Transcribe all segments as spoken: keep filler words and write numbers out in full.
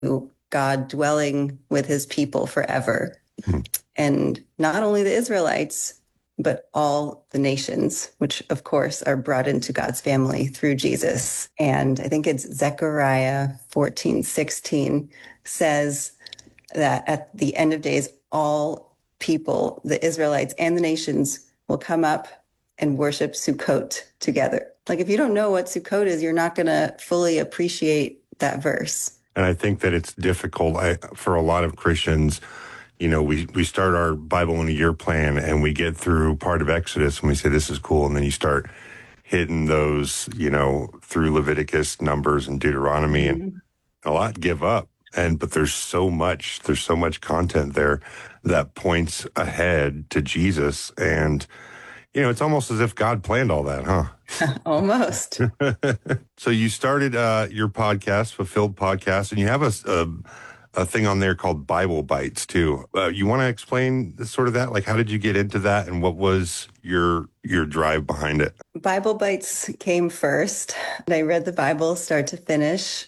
God dwelling with his people forever. Mm-hmm. And not only the Israelites, but all the nations, which of course are brought into God's family through Jesus. And I think it's Zechariah fourteen sixteen says that at the end of days, all people, the Israelites and the nations, will come up and worship Sukkot together. Like, if you don't know what Sukkot is, you're not going to fully appreciate that verse. And I think that it's difficult I, for a lot of Christians. You know, we, we start our Bible in a year plan and we get through part of Exodus and we say, this is cool. And then you start hitting those, you know, through Leviticus, Numbers, and Deuteronomy, mm-hmm. and a lot give up. And, but there's so much, there's so much content there that points ahead to Jesus. And, you know, it's almost as if God planned all that, huh? Almost. So you started uh, your podcast, Fulfilled Podcast, and you have a, a, a thing on there called Bible Bites too. Uh, you want to explain sort of that? Like, how did you get into that, and what was your your drive behind it? Bible Bites came first. I read the Bible start to finish,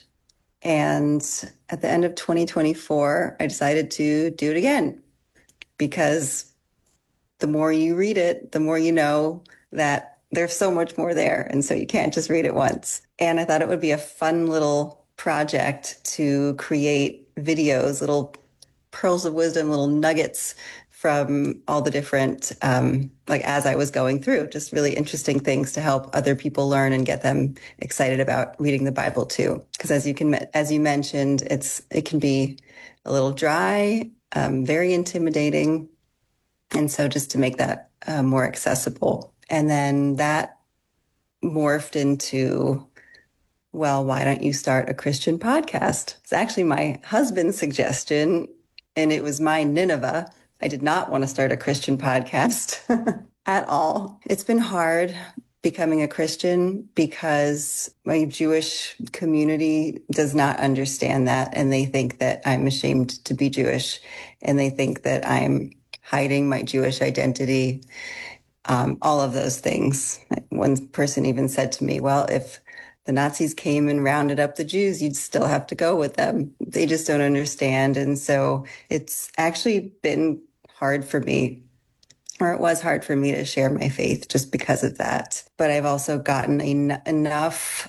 and at the end of twenty twenty-four, I decided to do it again, because the more you read it, the more you know that there's so much more there. And so you can't just read it once. And I thought it would be a fun little project to create videos, little pearls of wisdom, little nuggets from all the different, um, like as I was going through, just really interesting things to help other people learn and get them excited about reading the Bible too. Because as you can, as you mentioned, it's it can be a little dry, um, very intimidating. And so just to make that uh, more accessible. And then that morphed into, well, why don't you start a Christian podcast? It's actually my husband's suggestion, and it was my Nineveh. I did not want to start a Christian podcast at all. It's been hard becoming a Christian because my Jewish community does not understand that, and they think that I'm ashamed to be Jewish, and they think that I'm hiding my Jewish identity, um, all of those things. One person even said to me, well, if the Nazis came and rounded up the Jews, you'd still have to go with them. They just don't understand. And so it's actually been hard for me, or it was hard for me to share my faith just because of that. But I've also gotten en- enough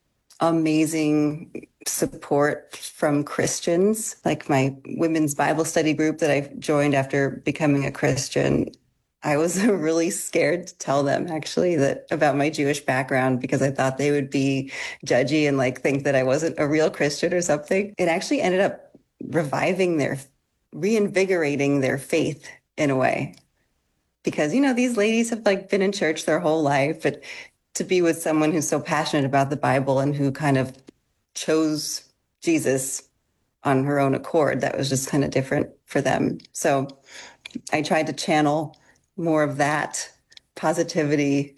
amazing support from Christians, like my women's Bible study group that I joined after becoming a Christian. I was really scared to tell them actually that about my Jewish background, because I thought they would be judgy and like think that I wasn't a real Christian or something. It actually ended up reviving their, reinvigorating their faith in a way, because, you know, these ladies have like been in church their whole life, but to be with someone who's so passionate about the Bible and who kind of chose Jesus on her own accord, that was just kind of different for them. So I tried to channel more of that positivity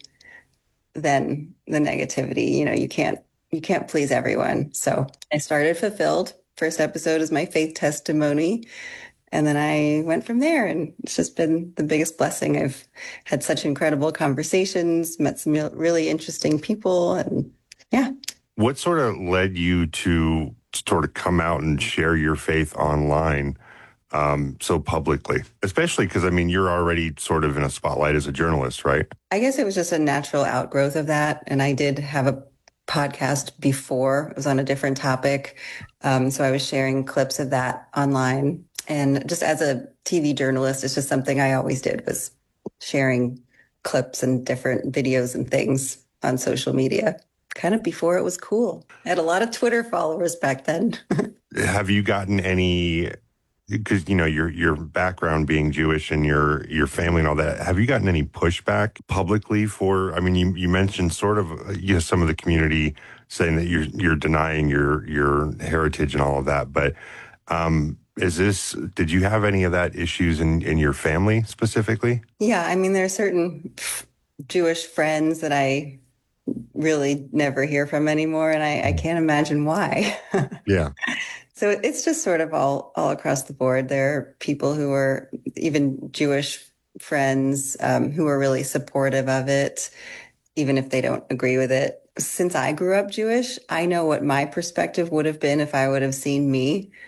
than the negativity. You know, you can't, you can't please everyone. So I started Fulfilled. First episode is my faith testimony. And then I went from there, and it's just been the biggest blessing. I've had such incredible conversations, met some really interesting people, and yeah. What sort of led you to sort of come out and share your faith online um, so publicly? Especially because, I mean, you're already sort of in a spotlight as a journalist, right? I guess it was just a natural outgrowth of that. And I did have a podcast before. It was on a different topic. Um, so I was sharing clips of that online. And just as a T V journalist, it's just something I always did, was sharing clips and different videos and things on social media, kind of before it was cool. I had a lot of Twitter followers back then. Have you gotten any, because, you know, your your background being Jewish and your your family and all that, have you gotten any pushback publicly for, I mean, you, you mentioned sort of, you know, some of the community saying that you're you're denying your your heritage and all of that, but um Is this, did you have any of that issues in, in your family specifically? Yeah, I mean, there are certain Jewish friends that I really never hear from anymore, and I, I can't imagine why. Yeah. So it's just sort of all, all across the board. There are people who are, even Jewish friends, um, who are really supportive of it. even if they don't agree with it. Since I grew up Jewish, I know what my perspective would have been if I would have seen me